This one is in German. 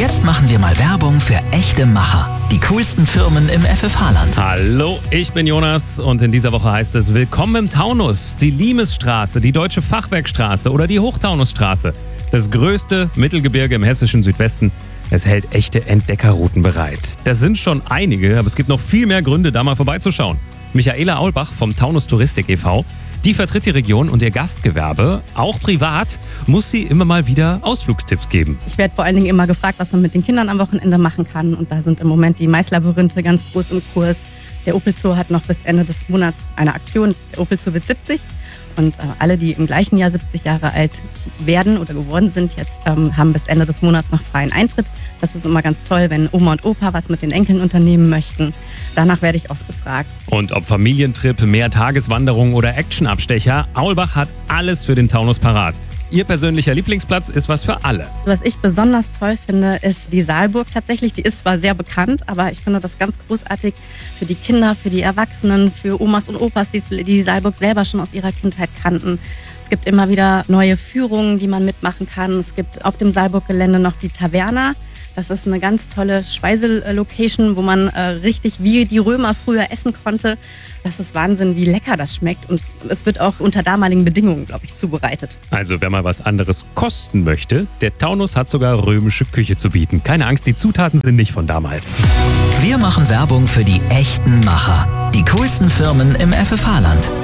Jetzt machen wir mal Werbung für echte Macher. Die coolsten Firmen im FFH-Land. Hallo, ich bin Jonas und in dieser Woche heißt es Willkommen im Taunus. Die Limesstraße, die Deutsche Fachwerkstraße oder die Hochtaunusstraße. Das größte Mittelgebirge im hessischen Südwesten. Es hält echte Entdeckerrouten bereit. Das sind schon einige, aber es gibt noch viel mehr Gründe, da mal vorbeizuschauen. Michaela Aulbach vom Taunus Touristik e.V., die vertritt die Region und ihr Gastgewerbe. Auch privat muss sie immer mal wieder Ausflugstipps geben. Ich werde vor allen Dingen immer gefragt, was man mit den Kindern am Wochenende machen kann. Und da sind im Moment die Maislabyrinthe ganz groß im Kurs. Der Opel Zoo hat noch bis Ende des Monats eine Aktion. Der Opel Zoo wird 70. Und alle, die im gleichen Jahr 70 Jahre alt werden oder geworden sind, jetzt haben bis Ende des Monats noch freien Eintritt. Das ist immer ganz toll, wenn Oma und Opa was mit den Enkeln unternehmen möchten. Danach werde ich oft gefragt. Und ob Familientrip, mehr Tageswanderung oder Actionabstecher, Aulbach hat alles für den Taunus parat. Ihr persönlicher Lieblingsplatz ist was für alle. Was ich besonders toll finde, ist die Saalburg tatsächlich. Die ist zwar sehr bekannt, aber ich finde das ganz großartig für die Kinder, für die Erwachsenen, für Omas und Opas, die Saalburg selber schon aus ihrer Kindheit kannten. Es gibt immer wieder neue Führungen, die man mitmachen kann. Es gibt auf dem Saalburg-Gelände noch die Taverna. Das ist eine ganz tolle Speiselocation, wo man richtig wie die Römer früher essen konnte. Das ist Wahnsinn, wie lecker das schmeckt. Und es wird auch unter damaligen Bedingungen, glaube ich, zubereitet. Also wer mal was anderes kosten möchte, der Taunus hat sogar römische Küche zu bieten. Keine Angst, die Zutaten sind nicht von damals. Wir machen Werbung für die echten Macher. Die coolsten Firmen im FFH-Land.